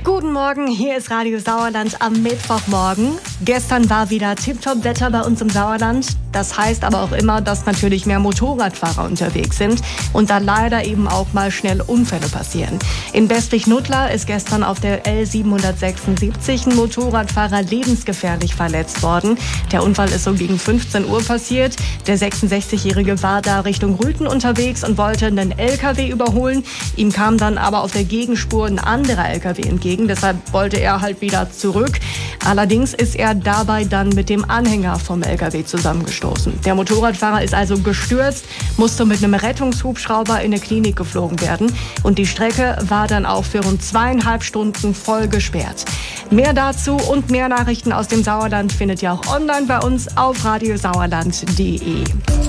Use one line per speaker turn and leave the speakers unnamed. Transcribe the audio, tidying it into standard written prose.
Guten Morgen, hier ist Radio Sauerland am Mittwochmorgen. Gestern war wieder Tip-Top-Wetter bei uns im Sauerland. Das heißt aber auch immer, dass natürlich mehr Motorradfahrer unterwegs sind und da leider eben auch mal schnell Unfälle passieren. In Westlich-Nuttlar ist gestern auf der L776 ein Motorradfahrer lebensgefährlich verletzt worden. Der Unfall ist so gegen 15 Uhr passiert. Der 66-Jährige war da Richtung Rüthen unterwegs und wollte einen LKW überholen. Ihm kam dann aber auf der Gegenspur ein anderer LKW entgegen. Deshalb wollte er halt wieder zurück. Allerdings ist er dabei dann mit dem Anhänger vom LKW zusammengestoßen. Der Motorradfahrer ist also gestürzt, musste mit einem Rettungshubschrauber in eine Klinik geflogen werden. Und die Strecke war dann auch für rund 2,5 Stunden voll gesperrt. Mehr dazu und mehr Nachrichten aus dem Sauerland findet ihr auch online bei uns auf radiosauerland.de.